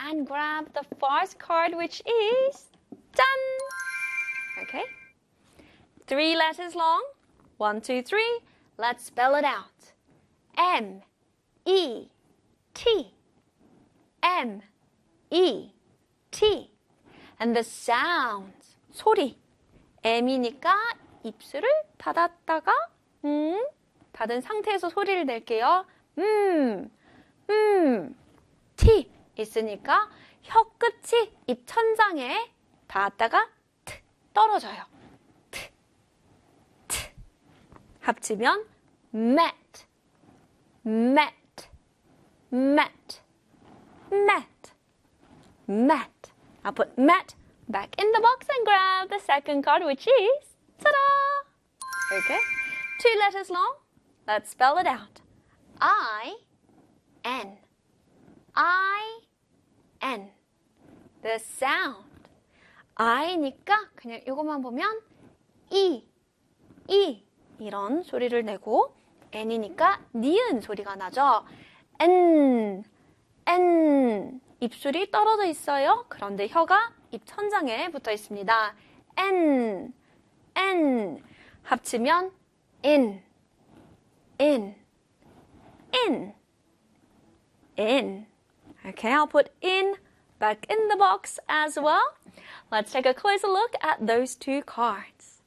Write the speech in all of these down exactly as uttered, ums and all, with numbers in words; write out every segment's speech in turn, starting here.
and grab the first card, which is done. Okay. Three letters long. One, two, three. Let's spell it out. M, E, T. M, E, T. And the sounds. 소리. M이니까 입술을 닫았다가 음, 닫은 상태에서 소리를 낼게요. 음, 음. T 있으니까 혀 끝이 입 천장에 닿았다가 트, 떨어져요. 트, 트. 합치면 met, met, met, met, met. I'll put met back in the box and grab the second card, which is, ta-da! Okay, two letters long. Let's spell it out. I, N. I, N. The sound. I니까 그냥 이것만 보면 E, E 이런 소리를 내고 N이니까 니은 소리가 나죠. N, N. 입술이 떨어져 있어요. 그런데 혀가 입 천장에 붙어 있습니다. N, N. 합치면 in, in, in, in. Okay, I'll put in back in the box as well. Let's take a closer look at those two cards.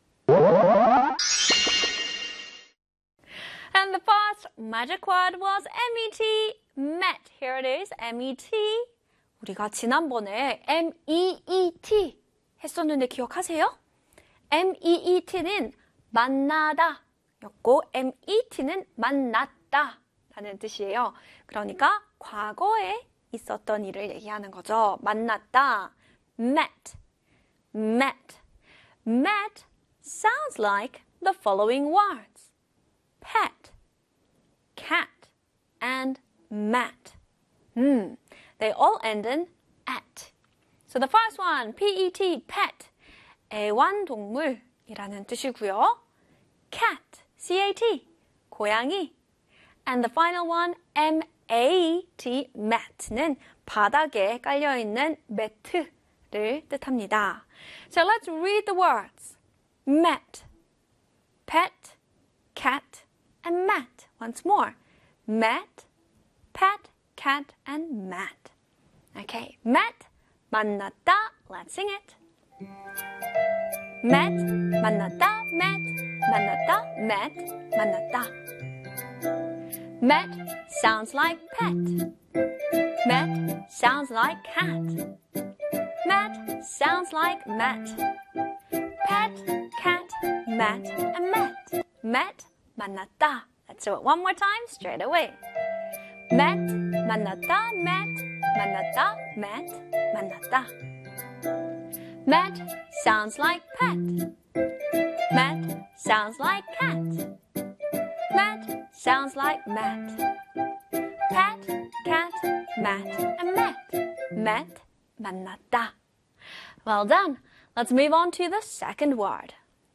And the first magic word was M E T, met. Here it is, M E T. 우리가 지난번에 M E E T 했었는데 기억하세요? M E E T는 만나다 였고 M E T는 만났다 라는 뜻이에요. 그러니까 과거에 있었던 일을 얘기하는 거죠. 만났다. met, met. met sounds like the following words. pet, cat, and mat. Hmm. They all end in at. So the first one, P E T, pet. 애완동물이라는 뜻이고요. cat, C A T, 고양이. And the final one, M A T, mat는 바닥에 깔려있는 매트를 뜻합니다. So let's read the words. met, pet, cat, and mat. Once more. met, pet, cat, and mat. Okay, met, 만났다. Let's sing it. met, 만났다, met, 만났다, met, 만났다. met sounds like pet. met sounds like cat. met sounds like mat. pet, cat, mat, and mat. met, 만났다. Let's do it one more time straight away. met, 만났다, met, 만났다, met, 만났다. met sounds like pet. met sounds like cat. met sounds like mat. pet, cat, mat, and met. met, 만났다. Well done. Let's move on to the second word.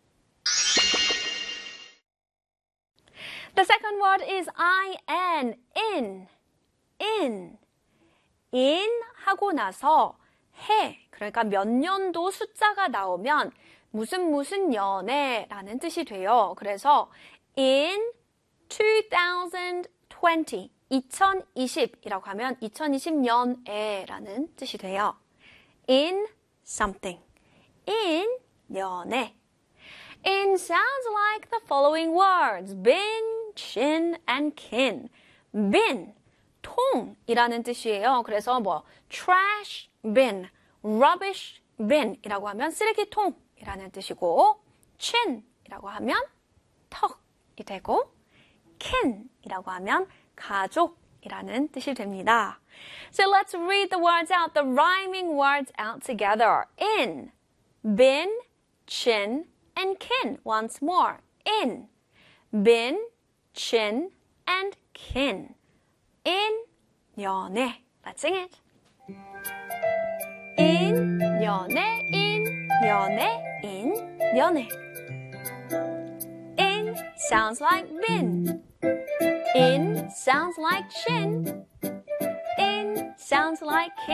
The second word is I N, in, in. in 하고 나서 해, 그러니까 몇 년도 숫자가 나오면 무슨 무슨 년에라는 뜻이 돼요. 그래서 in twenty twenty, 이천이십이라고 하면 이천이십 년에라는 뜻이 돼요. in something, in 년에. in sounds like the following words. bin, chin, and kin. bin, 통이라는 뜻이에요. 그래서 뭐 trash bin, rubbish bin이라고 하면 쓰레기통이라는 뜻이고 chin이라고 하면 턱이 되고 kin이라고 하면 가족이라는 뜻이 됩니다. So let's read the words out, the rhyming words out together. in, bin, chin, and kin. Once more. in, bin, chin, and kin. in, 연애. Let's sing it. in, 연애, in, 연애, in, 연애. in sounds like bin. in sounds like chin. in sounds like kin.